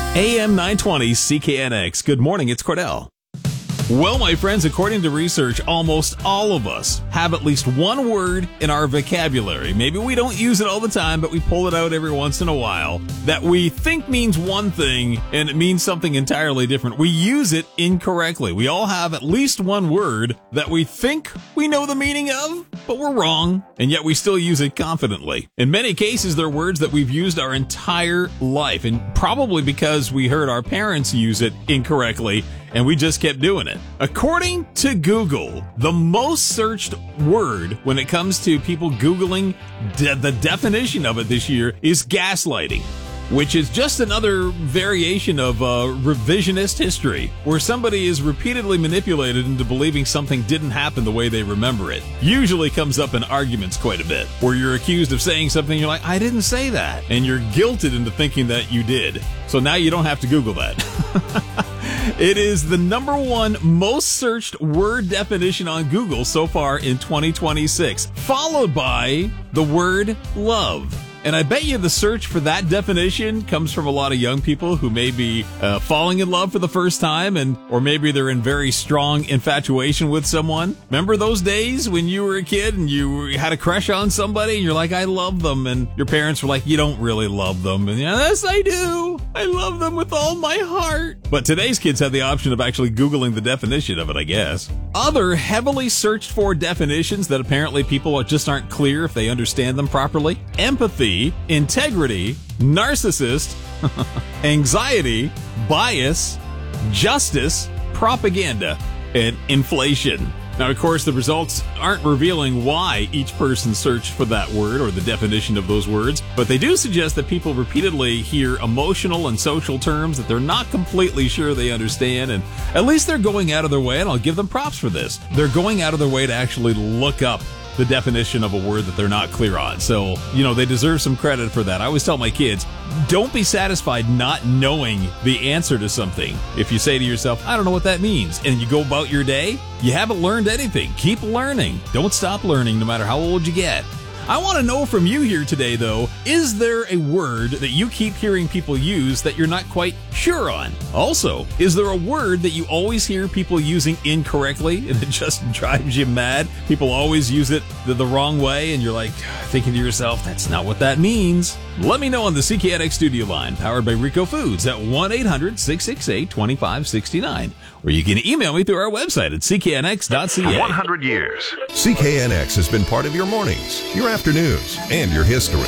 AM 920 CKNX. Good morning, it's Cordell. Well, my friends, according to research, almost all of us have at least one word in our vocabulary. Maybe we don't use it all the time, but we pull it out every once in a while that we think means one thing and it means something entirely different. We use it incorrectly. We all have at least one word that we think we know the meaning of, but we're wrong, and yet we still use it confidently. In many cases, they're words that we've used our entire life, and probably because we heard our parents use it incorrectly, and we just kept doing it. According to Google, the most searched word when it comes to people Googling the definition of it this year is gaslighting, which is just another variation of revisionist history, where somebody is repeatedly manipulated into believing something didn't happen the way they remember it. Usually comes up in arguments quite a bit, where you're accused of saying something, you're like, I didn't say that, and you're guilted into thinking that you did. So now you don't have to Google that. It is the number one most searched word definition on Google so far in 2026, followed by the word love. And I bet you the search for that definition comes from a lot of young people who may be falling in love for the first time, or maybe they're in very strong infatuation with someone. Remember those days when you were a kid and you had a crush on somebody and you're like, I love them, and your parents were like, you don't really love them. And yes, I do. I love them with all my heart. But today's kids have the option of actually Googling the definition of it, I guess. Other heavily searched for definitions that apparently people just aren't clear if they understand them properly: empathy, integrity, narcissist, anxiety, bias, justice, propaganda, and inflation. Now, of course, the results aren't revealing why each person searched for that word or the definition of those words, but they do suggest that people repeatedly hear emotional and social terms that they're not completely sure they understand, and at least they're going out of their way, and I'll give them props for this. They're going out of their way to actually look up the definition of a word that they're not clear on. So, they deserve some credit for that. I always tell my kids, don't be satisfied not knowing the answer to something. If you say to yourself, I don't know what that means, and you go about your day, you haven't learned anything. Keep learning. Don't stop learning no matter how old you get. I want to know from you here today, though, is there a word that you keep hearing people use that you're not quite sure on? Also, is there a word that you always hear people using incorrectly and it just drives you mad? People always use it the wrong way and you're like thinking to yourself, that's not what that means. Let me know on the CKNX studio line, powered by Rico Foods, at 1-800-668-2569. Or you can email me through our website at cknx.ca. For 100 years, CKNX has been part of your mornings, your afternoons, and your history.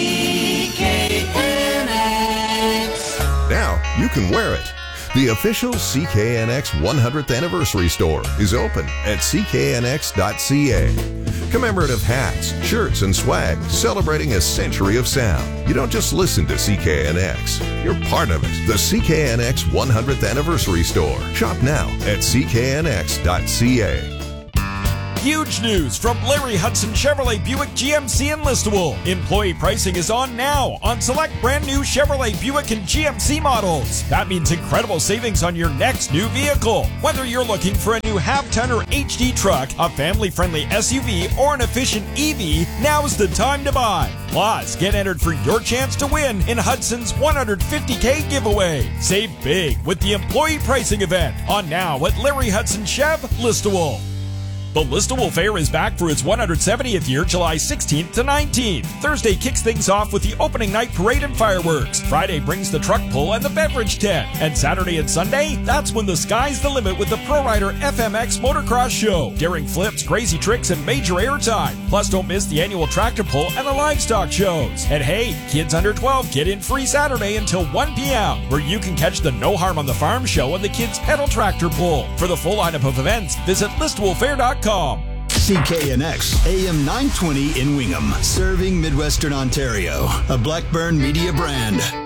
CKNX. Now you can wear it. The official CKNX 100th anniversary store is open at cknx.ca. Commemorative hats, shirts, and swag celebrating a century of sound. You don't just listen to CKNX, you're part of it. The CKNX 100th anniversary store. Shop now at cknx.ca. Huge news from Larry Hudson Chevrolet Buick GMC in Listowel. Employee pricing is on now on select brand new Chevrolet Buick and GMC models. That means incredible savings on your next new vehicle. Whether you're looking for a new half-ton or HD truck, a family-friendly SUV, or an efficient EV, now's the time to buy. Plus, get entered for your chance to win in Hudson's $150K giveaway. Save big with the employee pricing event on now at Larry Hudson Chev, Listowel. The Listowel Fair is back for its 170th year, July 16th to 19th. Thursday kicks things off with the opening night parade and fireworks. Friday brings the truck pull and the beverage tent. And Saturday and Sunday, that's when the sky's the limit with the Pro Rider FMX Motocross Show. Daring flips, crazy tricks, and major airtime. Plus, don't miss the annual tractor pull and the livestock shows. And hey, kids under 12 get in free Saturday until 1 p.m., where you can catch the No Harm on the Farm show and the kids pedal tractor pull. For the full lineup of events, visit listowelfair.com. CKNX AM 920 in Wingham, serving Midwestern Ontario, a Blackburn Media brand.